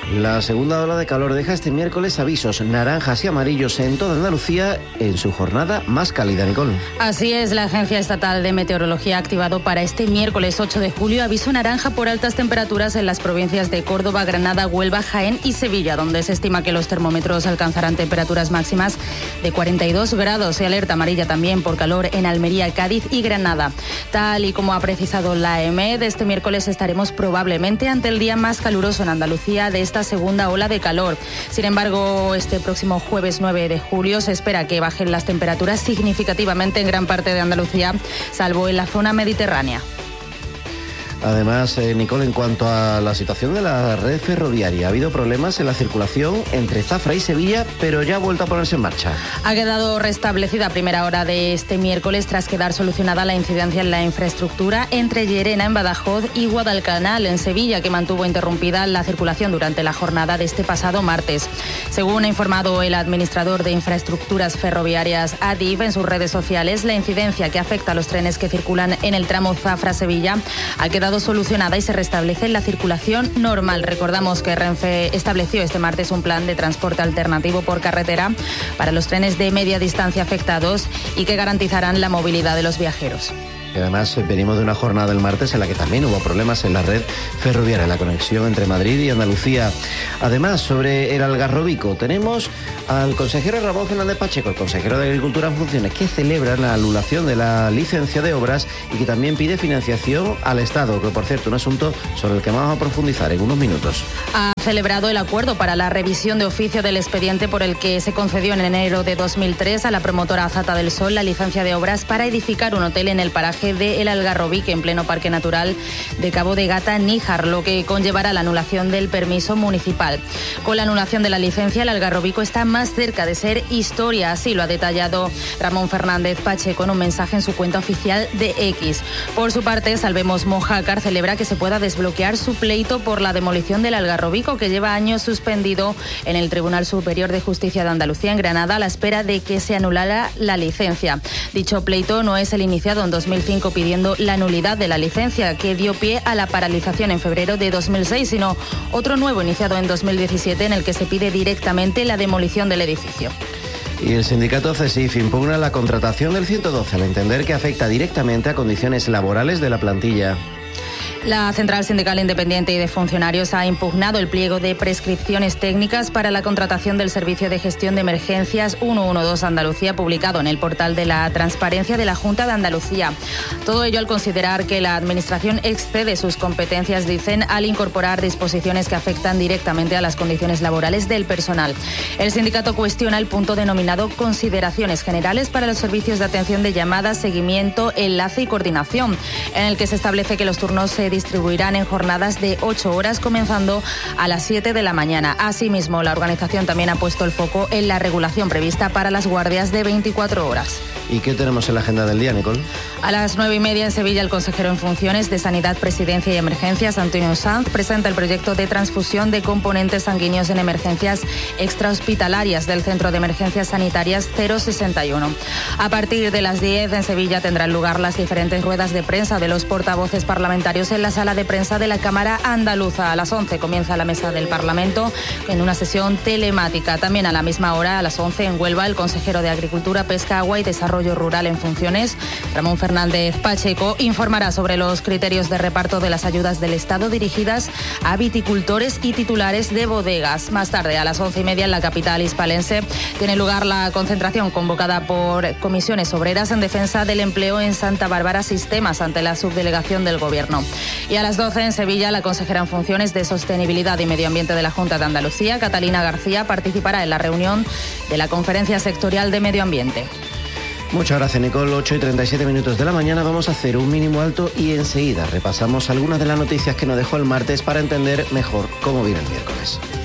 La segunda ola de calor deja este miércoles avisos naranjas y amarillos en toda Andalucía en su jornada más cálida, Nicole. Así es, la Agencia Estatal de Meteorología ha activado para este miércoles 8 de julio aviso naranja por altas temperaturas en las provincias de Córdoba, Granada, Huelva, Jaén y Sevilla, donde se estima que los termómetros alcanzarán temperaturas máximas de 42 grados. Y alerta amarilla también por calor en Almería, Cádiz y Granada. Tal y como ha precisado la EMED, este miércoles estaremos probablemente ante el día más caluroso en Andalucía de esta segunda ola de calor. Sin embargo, este próximo jueves 9 de julio se espera que bajen las temperaturas significativamente en gran parte de Andalucía, salvo en la zona mediterránea. Además, Nicole, en cuanto a la situación de la red ferroviaria, ha habido problemas en la circulación entre Zafra y Sevilla, pero ya ha vuelto a ponerse en marcha. Ha quedado restablecida a primera hora de este miércoles tras quedar solucionada la incidencia en la infraestructura entre Llerena, en Badajoz, y Guadalcanal, en Sevilla, que mantuvo interrumpida la circulación durante la jornada de este pasado martes. Según ha informado el administrador de infraestructuras ferroviarias, ADIF, en sus redes sociales, la incidencia que afecta a los trenes que circulan en el tramo Zafra-Sevilla ha quedado solucionada y se restablece la circulación normal. Recordamos que Renfe estableció este martes un plan de transporte alternativo por carretera para los trenes de media distancia afectados y que garantizarán la movilidad de los viajeros. Y además venimos de una jornada el martes en la que también hubo problemas en la red ferroviaria, en la conexión entre Madrid y Andalucía. Además, sobre el Algarrobico, tenemos al consejero Ramón Fernández Pacheco, el consejero de Agricultura en funciones, que celebra la anulación de la licencia de obras y que también pide financiación al Estado, que por cierto, un asunto sobre el que vamos a profundizar en unos minutos. Ha celebrado el acuerdo para la revisión de oficio del expediente por el que se concedió en enero de 2003 a la promotora Azata del Sol la licencia de obras para edificar un hotel en el paraje de El Algarrobique, en pleno Parque Natural de Cabo de Gata, Níjar, lo que conllevará la anulación del permiso municipal. Con la anulación de la licencia, el Algarrobico está más cerca de ser historia, así lo ha detallado Ramón Fernández Pacheco en un mensaje en su cuenta oficial de X. Por su parte, Salvemos Mojácar celebra que se pueda desbloquear su pleito por la demolición del Algarrobico, que lleva años suspendido en el Tribunal Superior de Justicia de Andalucía, en Granada, a la espera de que se anulara la licencia. Dicho pleito no es el iniciado en 2005 pidiendo la nulidad de la licencia que dio pie a la paralización en febrero de 2006, sino otro nuevo iniciado en 2017 en el que se pide directamente la demolición del edificio. Y el sindicato CESIF impugna la contratación del 112 al entender que afecta directamente a condiciones laborales de la plantilla. La Central Sindical Independiente y de Funcionarios ha impugnado el pliego de prescripciones técnicas para la contratación del Servicio de Gestión de Emergencias 112 Andalucía, publicado en el portal de la Transparencia de la Junta de Andalucía. Todo ello al considerar que la Administración excede sus competencias, dicen, al incorporar disposiciones que afectan directamente a las condiciones laborales del personal. El sindicato cuestiona el punto denominado Consideraciones Generales para los servicios de atención de llamadas, seguimiento, enlace y coordinación, en el que se establece que los turnos se distribuirán en jornadas de 8 horas, comenzando a las 7 de la mañana. Asimismo, la organización también ha puesto el foco en la regulación prevista para las guardias de 24 horas. ¿Y qué tenemos en la agenda del día, Nicole? A las 9:30 en Sevilla, el consejero en funciones de Sanidad, Presidencia y Emergencias, Antonio Sanz, presenta el proyecto de transfusión de componentes sanguíneos en emergencias extrahospitalarias del Centro de Emergencias Sanitarias 061. A partir de las 10 en Sevilla tendrán lugar las diferentes ruedas de prensa de los portavoces parlamentarios en la sala de prensa de la Cámara Andaluza. A las 11 comienza la mesa del Parlamento en una sesión telemática. También a la misma hora, a las 11 en Huelva, el consejero de Agricultura, Pesca, Agua y Desarrollo Rural en funciones, Ramón Fernández Pacheco, informará sobre los criterios de reparto de las ayudas del Estado dirigidas a viticultores y titulares de bodegas. Más tarde, a las 11:30 en la capital hispalense, tiene lugar la concentración convocada por comisiones obreras en defensa del empleo en Santa Bárbara Sistemas ante la subdelegación del Gobierno. Y a las 12 en Sevilla, la consejera en funciones de Sostenibilidad y Medio Ambiente de la Junta de Andalucía, Catalina García, participará en la reunión de la Conferencia Sectorial de Medio Ambiente. Muchas gracias, Nicole. 8:37 de la mañana. Vamos a hacer un mínimo alto y enseguida repasamos algunas de las noticias que nos dejó el martes para entender mejor cómo viene el miércoles.